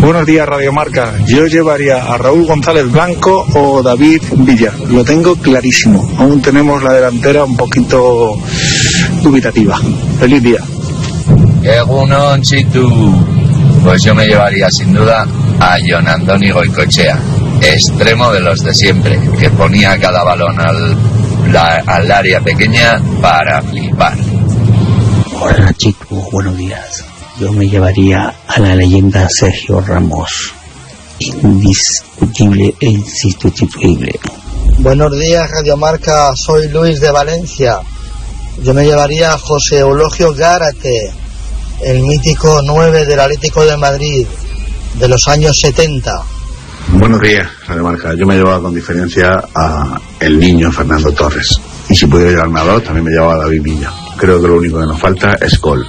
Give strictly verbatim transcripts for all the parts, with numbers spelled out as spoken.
Buenos días, Radio Marca. Yo llevaría a Raúl González Blanco o David Villa. Lo tengo clarísimo. Aún tenemos la delantera un poquito dubitativa. Feliz día. Egunon, Chitu. Pues yo me llevaría sin duda a Jon Andoni Goicoechea, extremo de los de siempre, que ponía cada balón al, la, al área pequeña para flipar. Hola, Chitu. Buenos días. Yo me llevaría a la leyenda Sergio Ramos, indiscutible e insustituible. Buenos días, Radio Marca, soy Luis de Valencia. Yo me llevaría a José Eulogio Gárate, el mítico nueve del Atlético de Madrid, de los años setenta. Buenos días, Radio Marca. Yo me llevaba con diferencia a el niño Fernando Torres. Y si pudiera llevarme a dos, también me llevaba a David Villa. Creo que lo único que nos falta es gol.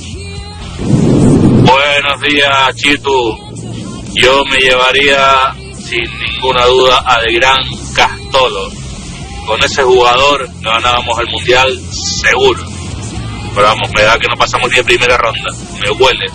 Buenos días, Chitu. Yo me llevaría sin ninguna duda al gran Castolo. Con ese jugador ganábamos el mundial seguro. Pero vamos, me da que no pasamos ni de primera ronda. Me huele.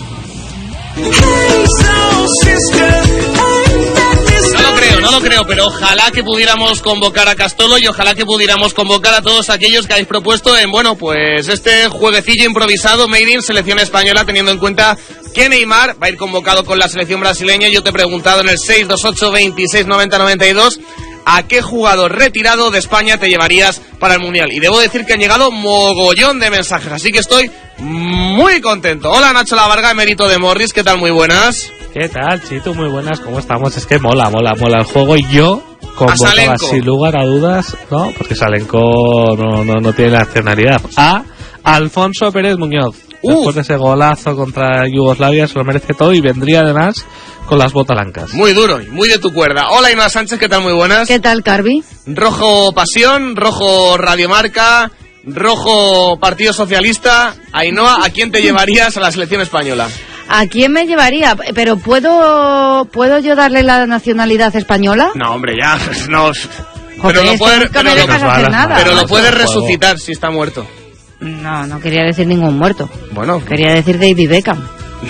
No lo creo, no lo creo, pero ojalá que pudiéramos convocar a Castolo y ojalá que pudiéramos convocar a todos aquellos que habéis propuesto en, bueno, pues este jueguecillo improvisado made in selección española, teniendo en cuenta que Neymar va a ir convocado con la selección brasileña. Yo te he preguntado en el seis dos ocho veintiséis noventa noventa y dos a qué jugador retirado de España te llevarías para el Mundial. Y debo decir que han llegado mogollón de mensajes, así que estoy muy contento. Hola, Nacho Lavarga, emérito de Morris, ¿qué tal? Muy buenas. ¿Qué tal, Chito? Muy buenas, ¿cómo estamos? Es que mola, mola, mola el juego y yo convocaba sin lugar a dudas, ¿no? Porque Salenko no, no, no tiene nacionalidad. A Alfonso Pérez Muñoz. Uh. Después de ese golazo contra Yugoslavia se lo merece todo y vendría además con las botalancas. Muy duro y muy de tu cuerda. Hola, Inma Sánchez, ¿qué tal? Muy buenas. ¿Qué tal, Carvi? Rojo Pasión, rojo Radiomarca, rojo Partido Socialista. Ainhoa, ¿a quién te llevarías a la selección española? ¿A quién me llevaría? Pero ¿puedo puedo yo darle la nacionalidad española? No, hombre, ya, no. Joder, pero lo puedes, pero, pero, no hacer nada. pero lo puedes resucitar si está muerto. No, no quería decir ningún muerto. Bueno. Quería decir David Beckham.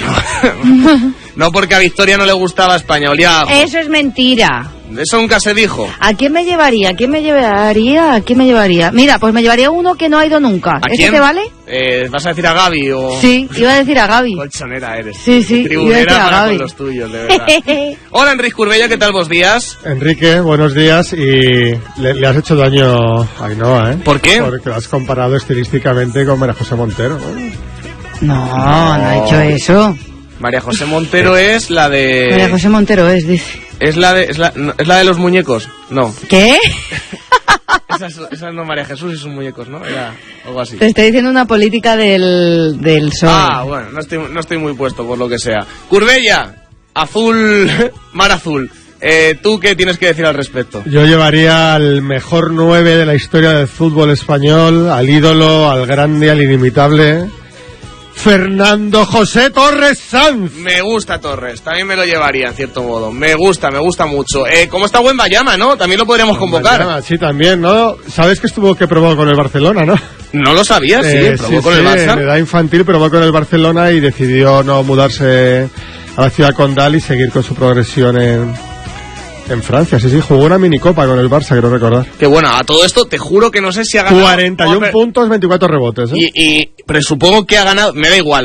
No, no porque a Victoria no le gustaba España, olía a ajo. Eso es mentira. Eso nunca se dijo. ¿A quién me llevaría? ¿A quién me llevaría? ¿A quién me llevaría? Mira, pues me llevaría uno que no ha ido nunca. ¿A ¿Ese quién? te vale? Eh, ¿Vas a decir a Gaby o...? Sí, iba a decir a Gaby. Colchonera eres. Sí, sí, tribunera iba a decir a para Gaby. con los tuyos, de verdad. Hola, Enrique Curbella, ¿qué tal vos días? Enrique, buenos días, y le, le has hecho daño a Ainhoa, ¿eh? ¿Por qué? Porque lo has comparado estilísticamente con María José Montero, ¿no? No, no he hecho eso. María José Montero es la de... María José Montero es, dice. Es la de, es la, no, es la de los muñecos, no. ¿Qué? Esa, es, esa no María Jesús y sus muñecos, ¿no? Era algo así. Te estoy diciendo una política del, del P S O E. Ah, bueno, no estoy, no estoy muy puesto por lo que sea. Curbella, azul, mar azul. Eh, ¿Tú qué tienes que decir al respecto? Yo llevaría al mejor nueve de la historia del fútbol español, al ídolo, al grande, al inimitable... Fernando José Torres Sanz. Me gusta Torres, también me lo llevaría en cierto modo. Me gusta, me gusta mucho. Eh, ¿Cómo está Wembayama, no? También lo podríamos convocar. Wembayama, sí, también, ¿no? ¿Sabes que estuvo que probó con el Barcelona, no? No lo sabía, sí, eh, probó sí, con sí, el Barça. En edad infantil probó con el Barcelona y decidió no mudarse a la ciudad condal y seguir con su progresión en... En Francia, sí, sí, jugó una minicopa con el Barça, quiero recordar. Que bueno, a todo esto te juro que no sé si ha ganado... cuarenta y uno puntos, veinticuatro rebotes, ¿eh? Y, y presupongo que ha ganado, me da igual,